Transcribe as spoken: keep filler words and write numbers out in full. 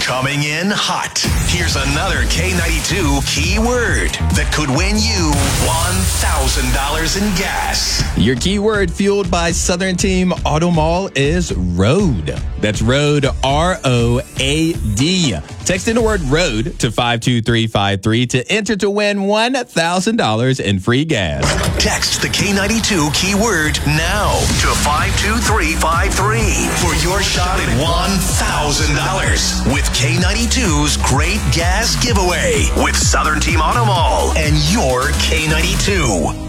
Coming in hot. Here's another K ninety-two keyword that could win you one thousand dollars in gas. Your keyword fueled by Southern Team Auto Mall is road. That's road, R O A D. Text in the word road to five two three five three to enter to win one thousand dollars in free gas. Text the K ninety-two keyword now to five two three five three for your shot at one thousand dollars with K ninety-two's Great Gas Giveaway with Southern Team Auto Mall and your K ninety-two.